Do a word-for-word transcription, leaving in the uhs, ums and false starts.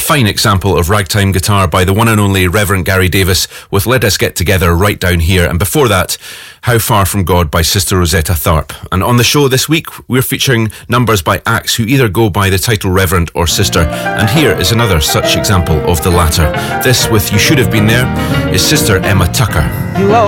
fine example of ragtime guitar by the one and only Reverend Gary Davis with Let Us Get Together Right Down Here. And before that, How Far From God by Sister Rosetta Tharpe. And on the show this week, we're featuring numbers by acts who either go by the title Reverend or Sister. And here is another such example of the latter. This, with You Should Have Been There, is Sister Emma Tucker.